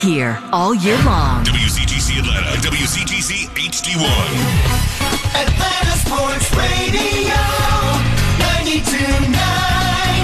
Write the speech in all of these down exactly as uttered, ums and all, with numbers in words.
Here all year long. W C G C Atlanta, W C G C H D one. Atlanta Sports Radio, ninety-two point nine,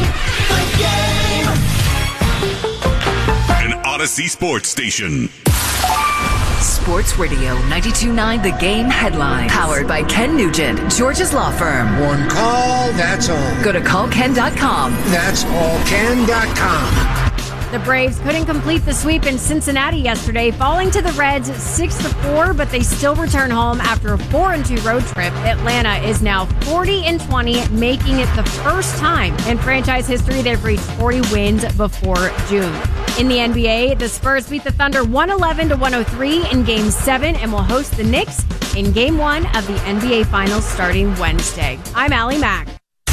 The Game. An Odyssey Sports Station. Sports Radio ninety-two point nine The Game headlines. Powered by Ken Nugent, George's Law Firm. One call, that's all. Go to call ken dot com. That's all ken dot com. The Braves couldn't complete the sweep in Cincinnati yesterday, falling to the Reds six to four, but they still return home after a four and two road trip. Atlanta is now forty and twenty, making it the first time in franchise history they've reached forty wins before June. In the N B A, the Spurs beat the Thunder one eleven to one oh three in Game seven and will host the Knicks in Game one of the N B A Finals starting Wednesday. I'm Allie Mack.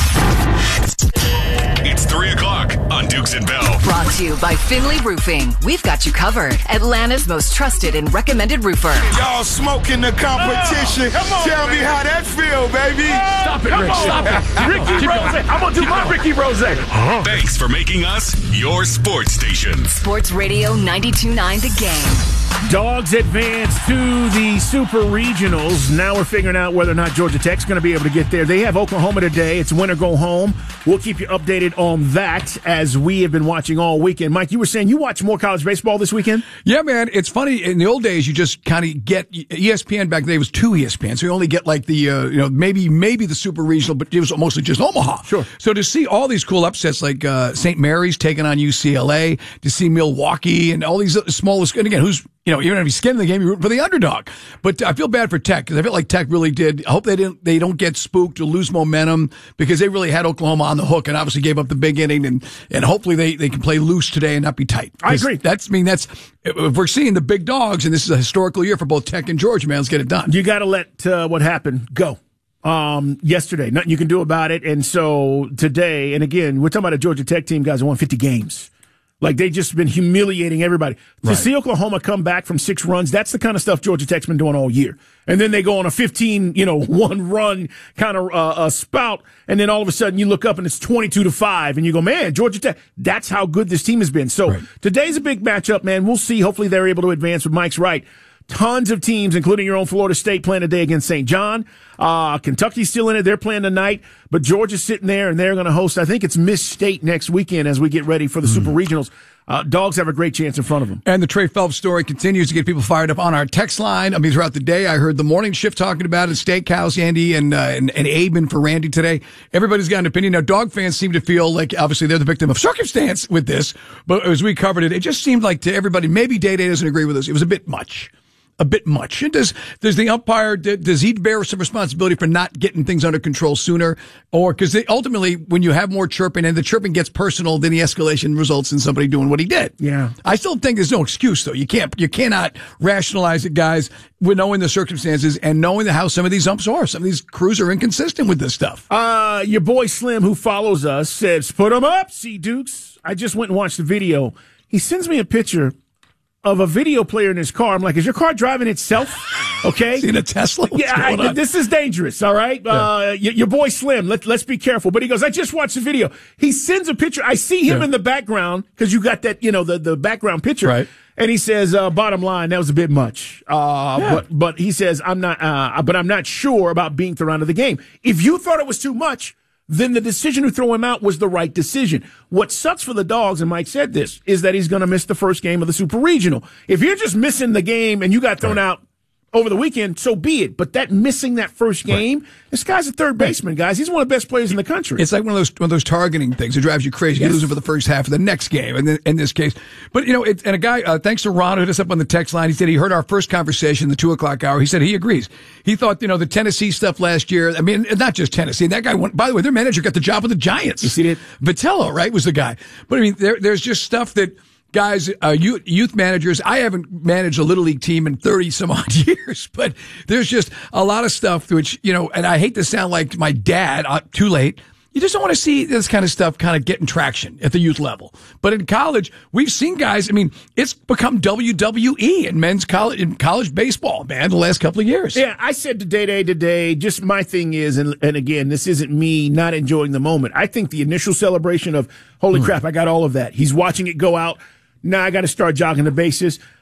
It's three o'clock on Dukes and Bell. Brought to you by Finley Roofing. We've got you covered. Atlanta's most trusted and recommended roofer. Y'all smoking the competition. Oh, on, Tell man. me how that feel, baby. Stop it, Rick. On. Stop it. Ricky Rose. I'm going to do my Ricky Rose. Huh? Thanks for making us your sports station. Sports Radio ninety-two point nine The Game. Dogs advance to the Super Regionals. Now we're figuring out whether or not Georgia Tech's going to be able to get there. They have Oklahoma today. It's win or go home. We'll keep you updated on that as we have been watching all weekend. Mike, you were saying you watched more college baseball this weekend? Yeah, man. It's funny. In the old days, you just kind of get E S P N. Back then, it was two E S P N. So you only get like the, uh, you know, maybe maybe the Super Regional, but it was mostly just Omaha. Sure. So to see all these cool upsets like uh, Saint Mary's taking on U C L A, to see Milwaukee and all these smallest, and again, who's, you know, even if you skin the game, you root for the underdog. But I feel bad for Tech because I feel like Tech really did. I hope they didn't, they don't get spooked or lose momentum because they really had Oklahoma on the hook and obviously gave up the big inning, and, and hopefully they, they can play loose today and not be tight. I agree. That's, I mean, that's, if we're seeing the big dogs, and this is a historical year for both Tech and Georgia, man, let's get it done. You got to let uh, what happened go. Um, yesterday, nothing you can do about it. And so today, and again, we're talking about a Georgia Tech team, guys, who won fifty games. Like, they've just been humiliating everybody. To Right. see Oklahoma come back from six runs, that's the kind of stuff Georgia Tech's been doing all year. And then they go on a fifteen, you know, one run kind of uh, uh, spout, and then all of a sudden you look up and it's twenty-two to five, and you go, man, Georgia Tech, that's how good this team has been. So Right. today's a big matchup, man. We'll see. Hopefully they're able to advance, but Mike's right. Tons of teams, including your own Florida State, playing today against Saint John. Uh, Kentucky's still in it. They're playing tonight. But Georgia's sitting there, and they're going to host, I think it's Miss State next weekend as we get ready for the mm. Super Regionals. Uh, Dogs have a great chance in front of them. And the Trey Phelps story continues to get people fired up on our text line. I mean, throughout the day, I heard the morning shift talking about it, Steakhouse, Andy, and, uh, and, and Abe, and for Randy today. Everybody's got an opinion. Now, dog fans seem to feel like, obviously, they're the victim of circumstance with this. But as we covered it, it just seemed like to everybody, maybe Day Day doesn't agree with us. It was a bit much. A bit much. And does does the umpire, does he bear some responsibility for not getting things under control sooner? Or because ultimately, when you have more chirping and the chirping gets personal, then the escalation results in somebody doing what he did. Yeah. I still think there's no excuse, though. You can't, you cannot rationalize it, guys, with knowing the circumstances and knowing how some of these umps are. Some of these crews are inconsistent with this stuff. Uh, your boy Slim, who follows us, says, put them up, see Dukes. I just went and watched the video. He sends me a picture of a video player in his car. I'm like, is your car driving itself? Okay. Seen a Tesla? What's yeah, I, this is dangerous. All right. Yeah. Uh, your, your boy Slim, let, let's be careful. But he goes, I just watched the video. He sends a picture. I see him yeah. in the background because you got that, you know, the, the background picture. Right. And he says, uh, bottom line, that was a bit much. Uh, yeah. but, but he says, I'm not, uh, but I'm not sure about being thrown out of the game. If you thought it was too much, then the decision to throw him out was the right decision. What sucks for the Dogs, and Mike said this, is that he's going to miss the first game of the Super Regional. If you're just missing the game and you got thrown right. out over the weekend, so be it. But that missing that first game, right. this guy's a third baseman, guys. He's one of the best players in the country. It's like one of those one of those targeting things. It drives you crazy. Yes. You lose him for the first half of the next game, and in, in this case. But, you know, it, and a guy, uh, thanks to Ron, who hit us up on the text line, he said he heard our first conversation, the two o'clock hour. He said he agrees. He thought, you know, the Tennessee stuff last year, I mean, not just Tennessee. That guy went, by the way, their manager got the job with the Giants. You see it? Vitello, right, was the guy. But, I mean, there, there's just stuff that, guys, uh, youth, youth managers, I haven't managed a little league team in thirty some odd years, but there's just a lot of stuff which, you know, and I hate to sound like my dad, uh, too late. You just don't want to see this kind of stuff kind of getting traction at the youth level. But in college, we've seen guys, I mean, it's become W W E in men's college, in college baseball, man, the last couple of years. Yeah, I said to Day Day today, just my thing is, and, and again, this isn't me not enjoying the moment. I think the initial celebration of, holy mm. crap, I got all of that. He's watching it go out. Now I got to start jogging the bases.